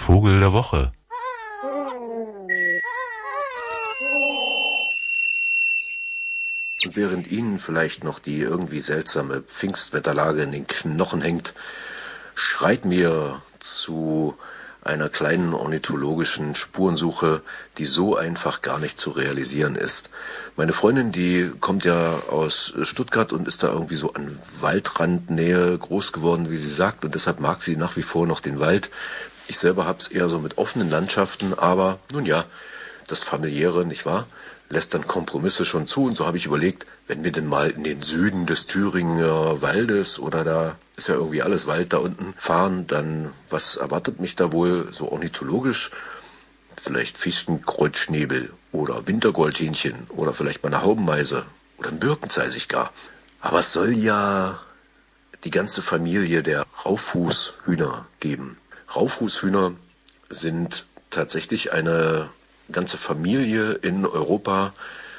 Vogel der Woche. Und während Ihnen vielleicht noch die irgendwie seltsame Pfingstwetterlage in den Knochen hängt, schreit mir zu einer kleinen ornithologischen Spurensuche, die so einfach gar nicht zu realisieren ist. Meine Freundin, die kommt ja aus Stuttgart und ist da irgendwie so an Waldrandnähe groß geworden, wie sie sagt, und deshalb mag sie nach wie vor noch den Wald. Ich selber hab's eher so mit offenen Landschaften, aber nun ja, das Familiäre, nicht wahr, lässt dann Kompromisse schon zu, und so habe ich überlegt, wenn wir denn mal in den Süden des Thüringer Waldes, oder da ist ja irgendwie alles Wald da unten, fahren, dann was erwartet mich da wohl so ornithologisch? Vielleicht Fichten-Kreuzschnäbel oder Wintergoldhähnchen oder vielleicht mal eine Haubenmeise oder ein Birkenzeisig gar. Aber es soll ja die ganze Familie der Rauffußhühner geben. Rauffußhühner sind tatsächlich eine ganze Familie in Europa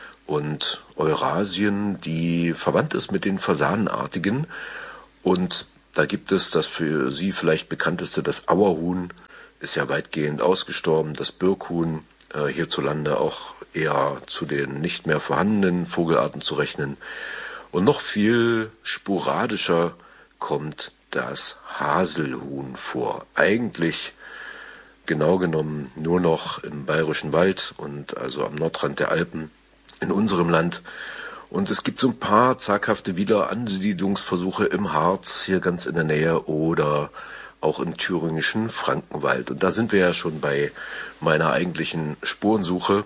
und Eurasien, die verwandt ist mit den Fasanenartigen. Und da gibt es das für Sie vielleicht bekannteste, das Auerhuhn, ist ja weitgehend ausgestorben, das Birkhuhn, hierzulande auch eher zu den nicht mehr vorhandenen Vogelarten zu rechnen. Und noch viel sporadischer kommt das Haselhuhn vor. Eigentlich genau genommen nur noch im Bayerischen Wald und also am Nordrand der Alpen in unserem Land. Und es gibt so ein paar zaghafte Wiederansiedlungsversuche im Harz, hier ganz in der Nähe, oder auch im thüringischen Frankenwald. Und da sind wir ja schon bei meiner eigentlichen Spurensuche.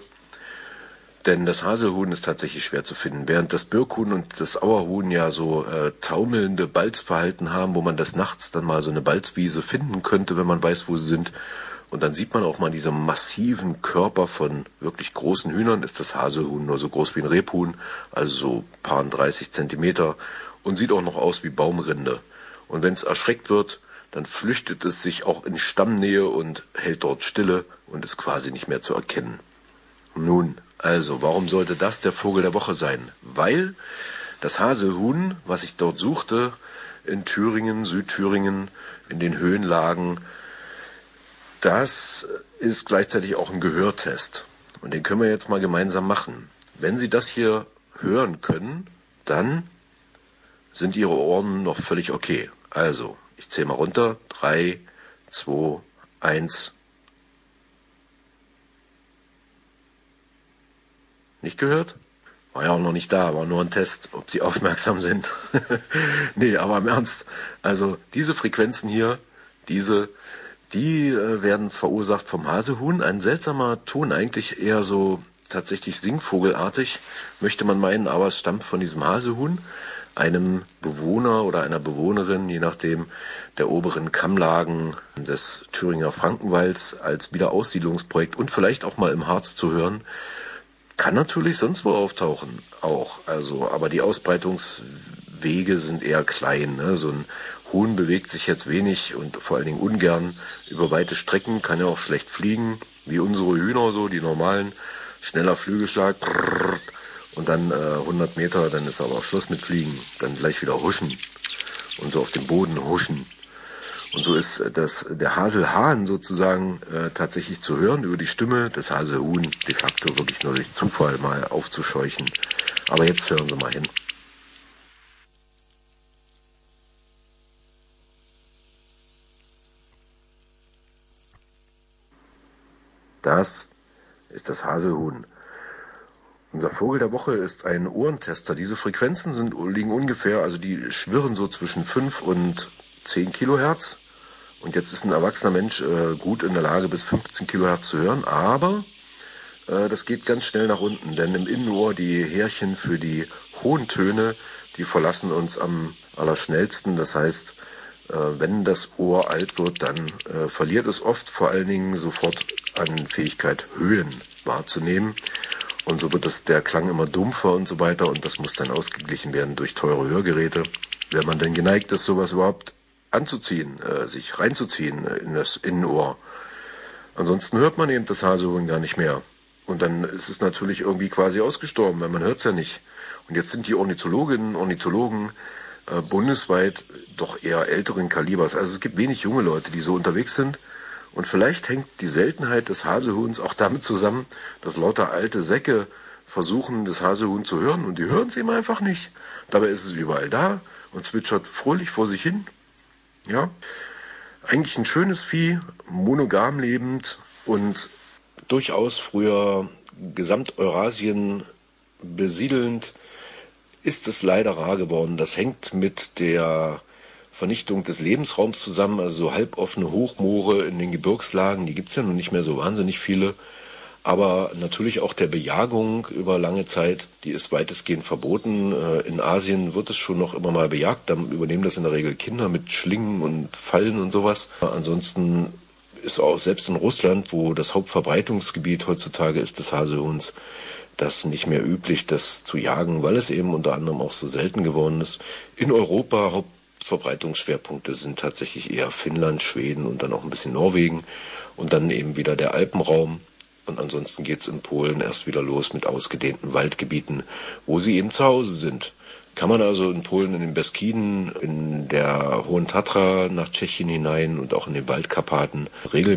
Denn das Haselhuhn ist tatsächlich schwer zu finden. Während das Birkhuhn und das Auerhuhn ja so taumelnde Balzverhalten haben, wo man das nachts dann mal so eine Balzwiese finden könnte, wenn man weiß, wo sie sind. Und dann sieht man auch mal diese massiven Körper von wirklich großen Hühnern. Ist das Haselhuhn nur so groß wie ein Rebhuhn, also so paar 30 Zentimeter, und sieht auch noch aus wie Baumrinde. Und wenn es erschreckt wird, dann flüchtet es sich auch in Stammnähe und hält dort Stille und ist quasi nicht mehr zu erkennen. Nun, also, warum sollte das der Vogel der Woche sein? Weil das Haselhuhn, was ich dort suchte, in Thüringen, Südthüringen, in den Höhenlagen, das ist gleichzeitig auch ein Gehörtest. Und den können wir jetzt mal gemeinsam machen. Wenn Sie das hier hören können, dann sind Ihre Ohren noch völlig okay. Also, ich zähle mal runter. 3, 2, 1. Nicht gehört? War ja auch noch nicht da, war nur ein Test, ob Sie aufmerksam sind. Nee, aber im Ernst. Also, diese Frequenzen hier, die werden verursacht vom Haselhuhn. Ein seltsamer Ton, eigentlich eher so tatsächlich singvogelartig, möchte man meinen, aber es stammt von diesem Haselhuhn, einem Bewohner oder einer Bewohnerin, je nachdem, der oberen Kammlagen des Thüringer Frankenwalds als Wiederaussiedlungsprojekt und vielleicht auch mal im Harz zu hören. Kann natürlich sonst wo auftauchen, auch. Also, aber die Ausbreitungswege sind eher klein, ne? So ein Huhn bewegt sich jetzt wenig und vor allen Dingen ungern über weite Strecken, kann ja auch schlecht fliegen, wie unsere Hühner, so die normalen, schneller Flügelschlag, und dann 100 Meter, dann ist aber auch Schluss mit Fliegen, dann gleich wieder huschen und so auf dem Boden huschen. Und so ist der Haselhahn sozusagen tatsächlich zu hören über die Stimme, das Haselhuhn de facto wirklich nur durch Zufall mal aufzuscheuchen. Aber jetzt hören Sie mal hin. Das ist das Haselhuhn. Unser Vogel der Woche ist ein Ohrentester. Diese Frequenzen liegen ungefähr, also die schwirren so zwischen 5 und 10 Kilohertz. Und jetzt ist ein erwachsener Mensch gut in der Lage, bis 15 Kilohertz zu hören. Aber das geht ganz schnell nach unten, denn im Innenohr die Härchen für die hohen Töne, die verlassen uns am allerschnellsten. Das heißt, wenn das Ohr alt wird, dann verliert es oft vor allen Dingen sofort an Fähigkeit, Höhen wahrzunehmen. Und so wird der Klang immer dumpfer und so weiter. Und das muss dann ausgeglichen werden durch teure Hörgeräte. Wenn man denn geneigt ist, sowas überhaupt anzuziehen, sich reinzuziehen in das Innenohr. Ansonsten hört man eben das Haselhuhn gar nicht mehr. Und dann ist es natürlich irgendwie quasi ausgestorben, weil man hört es ja nicht. Und jetzt sind die Ornithologinnen und Ornithologen bundesweit doch eher älteren Kalibers. Also es gibt wenig junge Leute, die so unterwegs sind. Und vielleicht hängt die Seltenheit des Haselhuhns auch damit zusammen, dass lauter alte Säcke versuchen, das Haselhuhn zu hören und die hören es eben einfach nicht. Dabei ist es überall da und zwitschert fröhlich vor sich hin. Ja, eigentlich ein schönes Vieh, monogam lebend und durchaus früher Gesamteurasien besiedelnd, ist es leider rar geworden. Das hängt mit der Vernichtung des Lebensraums zusammen, also so halboffene Hochmoore in den Gebirgslagen, die gibt's ja noch nicht mehr so wahnsinnig viele, aber natürlich auch der Bejagung über lange Zeit, die ist weitestgehend verboten. In Asien wird es schon noch immer mal bejagt, dann übernehmen das in der Regel Kinder mit Schlingen und Fallen und sowas. Ansonsten ist auch selbst in Russland, wo das Hauptverbreitungsgebiet heutzutage ist des Haselhuhns, das nicht mehr üblich, das zu jagen, weil es eben unter anderem auch so selten geworden ist. In Europa Hauptverbreitungsschwerpunkte sind tatsächlich eher Finnland, Schweden und dann auch ein bisschen Norwegen und dann eben wieder der Alpenraum. Und ansonsten geht's in Polen erst wieder los mit ausgedehnten Waldgebieten, wo sie eben zu Hause sind. Kann man also in Polen in den Beskiden, in der Hohen Tatra nach Tschechien hinein und auch in den Waldkarpaten regelmäßig